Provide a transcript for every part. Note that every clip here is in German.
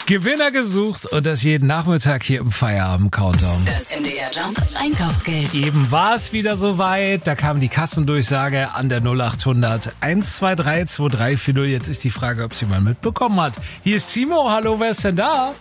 Gewinner gesucht und das jeden Nachmittag hier im Feierabend-Countdown. Das MDR Jump Einkaufsgeld. Eben war es wieder soweit. Da kam die Kassendurchsage an der 0800 123 2340. Jetzt ist die Frage, ob sie mal mitbekommen hat. Hier ist Timo. Hallo, wer ist denn da?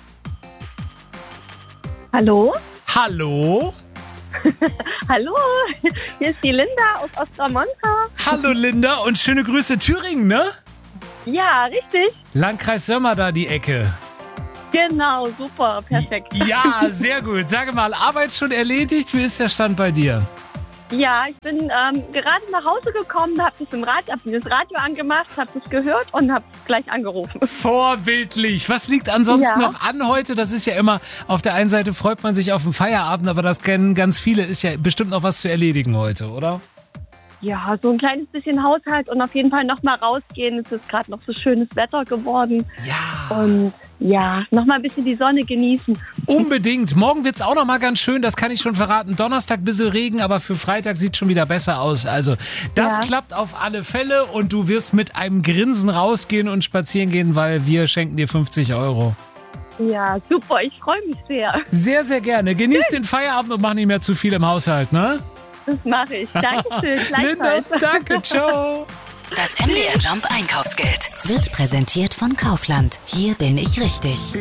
Hallo? Hallo? Hallo, hier ist die Linda aus Ostermonta. Hallo Linda und schöne Grüße Thüringen, ne? Ja, richtig. Landkreis Sömmer da die Ecke. Genau, super, perfekt. Ja, sehr gut. Sage mal, Arbeit schon erledigt? Wie ist der Stand bei dir? Ja, ich bin gerade nach Hause gekommen, hab mir das Radio angemacht, hab das gehört und hab gleich angerufen. Vorbildlich. Was liegt ansonsten noch an heute? Das ist ja immer, auf der einen Seite freut man sich auf den Feierabend, aber das kennen ganz viele, ist ja bestimmt noch was zu erledigen heute, oder? Ja, so ein kleines bisschen Haushalt und auf jeden Fall nochmal rausgehen. Es ist gerade noch so schönes Wetter geworden. Ja. Und ja, nochmal ein bisschen die Sonne genießen. Unbedingt. Morgen wird's auch nochmal ganz schön, das kann ich schon verraten. Donnerstag ein bisschen Regen, aber für Freitag sieht schon wieder besser aus. Also das klappt auf alle Fälle und du wirst mit einem Grinsen rausgehen und spazieren gehen, weil wir schenken dir 50 Euro. Ja, super, ich freue mich sehr. Sehr, sehr gerne. Genieß den Feierabend und mach nicht mehr zu viel im Haushalt, ne? Das mache ich. Dankeschön. Linda, danke, ciao. Das MDR Jump Einkaufsgeld wird präsentiert von Kaufland. Hier bin ich richtig.